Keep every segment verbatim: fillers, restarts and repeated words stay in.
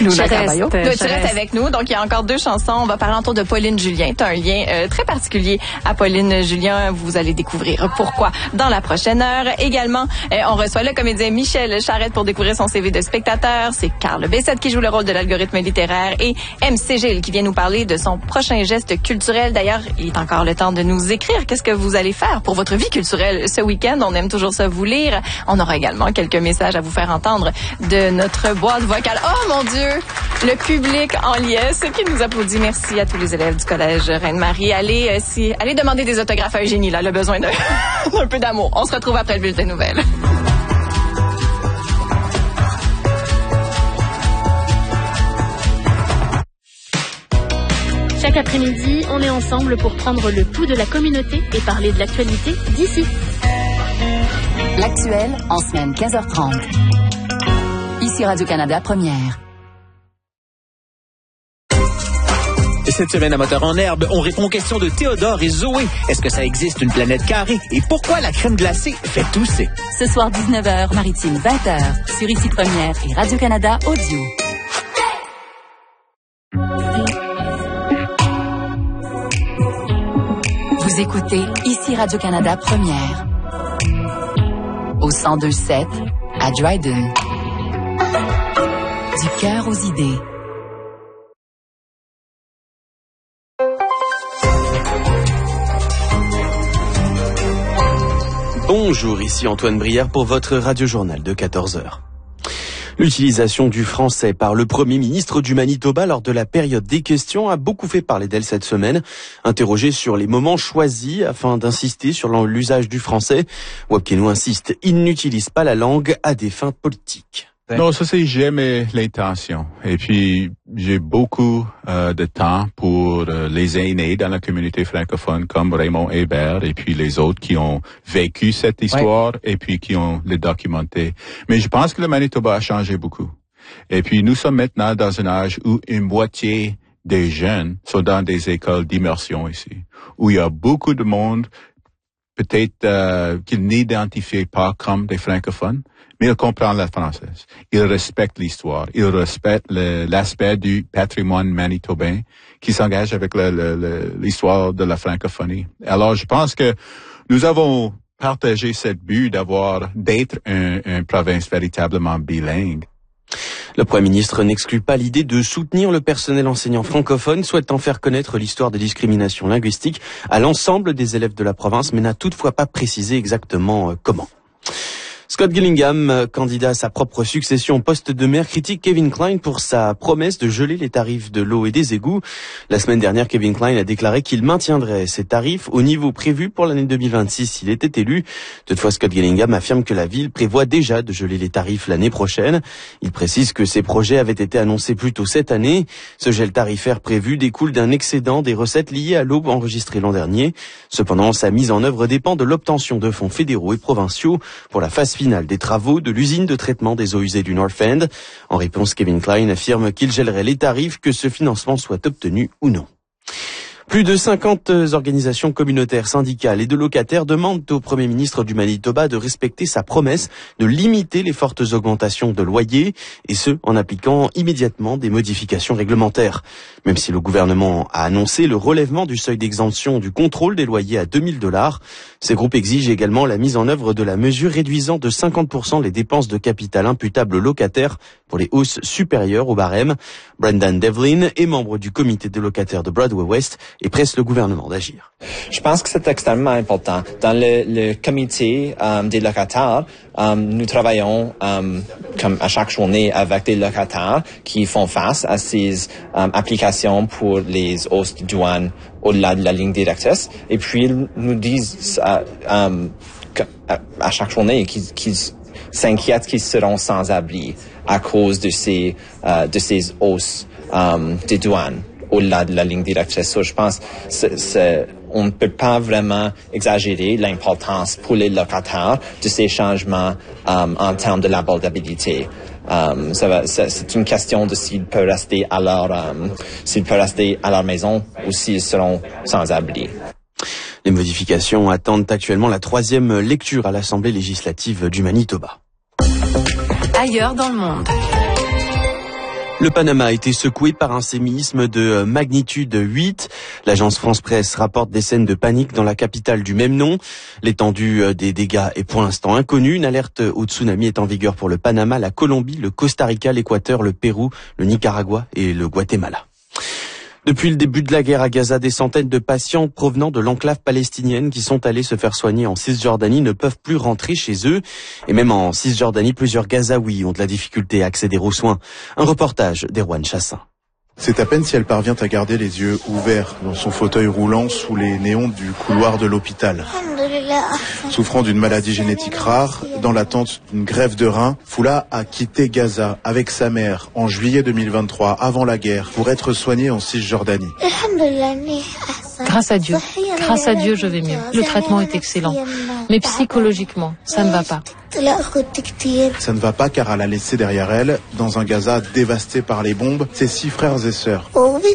Luna Carballo. Tu restes avec nous. Donc, il y a encore deux chansons. On va parler autour de Pauline Julien. Tu as un lien euh, très particulier à Pauline Julien. Vous allez découvrir pourquoi dans la prochaine heure. Également, euh, on reçoit le comédien Michel Charette pour découvrir son C V de spectateur. C'est Carl Bessette qui joue le rôle de l'algorithme littéraire et M C Gilles qui vient nous parler de son prochain geste culturel. D'ailleurs, il est encore le temps de nous écrire. Qu'est-ce que vous allez faire pour votre vie culturelle ce week-end? On aime toujours ça vous lire. On aura également quelques messages à vous faire entendre de notre boîte vocale. Oh mon Dieu! Le public en liesse qui nous applaudit. Merci à tous les élèves du collège Reine-Marie. Allez, euh, si, allez demander des autographes à Eugénie, là, elle a besoin d'un, d'un peu d'amour. On se retrouve après le bulletin de nouvelles. Chaque après-midi, on est ensemble pour prendre le pouls de la communauté et parler de l'actualité d'ici. L'actuel en semaine quinze heures trente. Ici Radio-Canada Première. Cette semaine à Moteur en herbe, on répond aux questions de Théodore et Zoé. Est-ce que ça existe une planète carrée? Et pourquoi la crème glacée fait tousser? Ce soir dix-neuf heures, Maritime vingt heures, sur Ici Première et Radio-Canada Audio. Vous écoutez Ici Radio-Canada Première. Au cent deux sept, à Dryden. Du cœur aux idées. Bonjour, ici Antoine Brière pour votre radio-journal de quatorze heures. L'utilisation du français par le Premier ministre du Manitoba lors de la période des questions a beaucoup fait parler d'elle cette semaine. Interrogé sur les moments choisis afin d'insister sur l'usage du français, Wapkeno insiste, il n'utilise pas la langue à des fins politiques. Non, ça c'est jamais l'intention. Et puis j'ai beaucoup euh, de temps pour euh, les aînés dans la communauté francophone comme Raymond Hébert et puis les autres qui ont vécu cette histoire ouais. et puis qui ont le documenté. Mais je pense que le Manitoba a changé beaucoup. Et puis nous sommes maintenant dans un âge où une moitié des jeunes sont dans des écoles d'immersion ici, où il y a beaucoup de monde peut-être euh, qu'ils n'identifient pas comme des francophones, mais ils comprennent la française. Ils respectent l'histoire. Ils respectent le, l'aspect du patrimoine manitobain qui s'engage avec le, le, le, l'histoire de la francophonie. Alors, je pense que nous avons partagé cette but d'avoir, d'être un, un province véritablement bilingue. Le Premier ministre n'exclut pas l'idée de soutenir le personnel enseignant francophone souhaitant faire connaître l'histoire des discriminations linguistiques à l'ensemble des élèves de la province, mais n'a toutefois pas précisé exactement comment. Scott Gillingham, candidat à sa propre succession au poste de maire, critique Kevin Klein pour sa promesse de geler les tarifs de l'eau et des égouts. La semaine dernière, Kevin Klein a déclaré qu'il maintiendrait ces tarifs au niveau prévu pour l'année deux mille vingt-six s'il était élu. Toutefois, Scott Gillingham affirme que la ville prévoit déjà de geler les tarifs l'année prochaine. Il précise que ces projets avaient été annoncés plus tôt cette année. Ce gel tarifaire prévu découle d'un excédent des recettes liées à l'eau enregistrées l'an dernier. Cependant, sa mise en œuvre dépend de l'obtention de fonds fédéraux et provinciaux pour la phase finale des travaux de l'usine de traitement des eaux usées du North End. En réponse, Kevin Klein affirme qu'il gèlerait les tarifs que ce financement soit obtenu ou non. Plus de cinquante organisations communautaires, syndicales et de locataires demandent au Premier ministre du Manitoba de respecter sa promesse de limiter les fortes augmentations de loyers, et ce, en appliquant immédiatement des modifications réglementaires. Même si le gouvernement a annoncé le relèvement du seuil d'exemption du contrôle des loyers à deux mille dollars, ces groupes exigent également la mise en œuvre de la mesure réduisant de cinquante pour cent les dépenses de capital imputables aux locataires pour les hausses supérieures au barème. Brendan Devlin est membre du comité de locataires de Broadway West et presse le gouvernement d'agir. Je pense que c'est extrêmement important. Dans le, le comité um, des locataires, um, nous travaillons um, comme à chaque journée avec des locataires qui font face à ces um, applications pour les hausses de douane au-delà de la ligne directrice. Et puis, ils nous disent uh, um, que, à, à chaque journée qu'ils, qu'ils s'inquiètent qu'ils seront sans abri à cause de ces, uh, de ces hausses um, des douanes au-delà de la ligne directrice. So, je pense c'est, c'est, on ne peut pas vraiment exagérer l'importance pour les locataires de ces changements um, en termes de l'abordabilité. Um, ça va, ça, c'est une question de s'ils peuvent rester à leur, um, s'ils peuvent rester à leur maison ou s'ils seront sans abri. Les modifications attendent actuellement la troisième lecture à l'Assemblée législative du Manitoba. Ailleurs dans le monde. Le Panama a été secoué par un séisme de magnitude huit. L'agence France-Presse rapporte des scènes de panique dans la capitale du même nom. L'étendue des dégâts est pour l'instant inconnue. Une alerte au tsunami est en vigueur pour le Panama, la Colombie, le Costa Rica, l'Équateur, le Pérou, le Nicaragua et le Guatemala. Depuis le début de la guerre à Gaza, des centaines de patients provenant de l'enclave palestinienne qui sont allés se faire soigner en Cisjordanie ne peuvent plus rentrer chez eux. Et même en Cisjordanie, plusieurs Gazaouis ont de la difficulté à accéder aux soins. Un reportage d'Erwan Chassin. C'est à peine si elle parvient à garder les yeux ouverts dans son fauteuil roulant sous les néons du couloir de l'hôpital. Souffrant d'une maladie génétique rare, dans l'attente d'une greffe de rein, Foula a quitté Gaza avec sa mère en juillet deux mille vingt-trois, avant la guerre, pour être soignée en Cisjordanie. Grâce à Dieu, grâce à Dieu, je vais mieux. Le traitement est excellent. Mais psychologiquement, ça ne va pas. Ça ne va pas car elle a laissé derrière elle, dans un Gaza dévasté par les bombes, ses six frères et sœurs.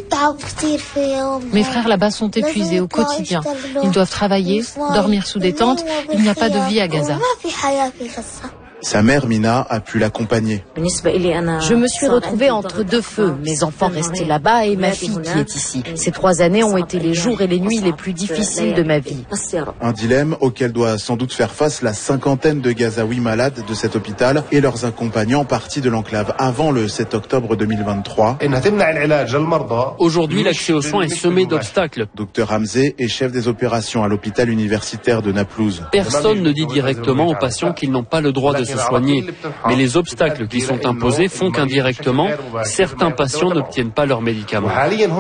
Mes frères là-bas sont épuisés au quotidien. Ils doivent travailler, dormir sous des tentes. Il n'y a pas de vie à Gaza. Sa mère, Mina, a pu l'accompagner. Je me suis retrouvée entre deux feux, mes enfants restés là-bas et ma fille qui est ici. Ces trois années ont été les jours et les nuits les plus difficiles de ma vie. Un dilemme auquel doit sans doute faire face la cinquantaine de Gazaouis malades de cet hôpital et leurs accompagnants partis de l'enclave avant le sept octobre deux mille vingt-trois. Aujourd'hui, l'accès aux soins est semé d'obstacles. Docteur Hamzé est chef des opérations à l'hôpital universitaire de Naplouse. Personne ne dit directement aux patients qu'ils n'ont pas le droit de se soigner. Mais les obstacles qui sont imposés font qu'indirectement, certains patients n'obtiennent pas leurs médicaments.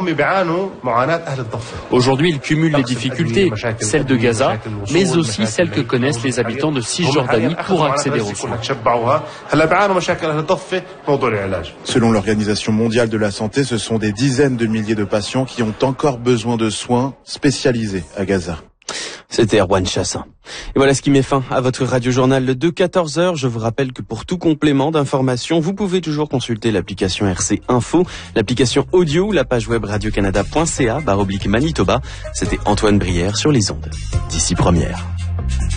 Aujourd'hui, ils cumulent les difficultés, celles de Gaza, mais aussi celles que connaissent les habitants de Cisjordanie pour accéder aux soins. Selon l'Organisation mondiale de la santé, ce sont des dizaines de milliers de patients qui ont encore besoin de soins spécialisés à Gaza. C'était Erwan Chassin. Et voilà ce qui met fin à votre radio-journal de quatorze heures. Je vous rappelle que pour tout complément d'information, vous pouvez toujours consulter l'application R C Info, l'application audio ou la page web radiocanada point c a barre oblique Manitoba. C'était Antoine Brière sur les ondes. D'ici première.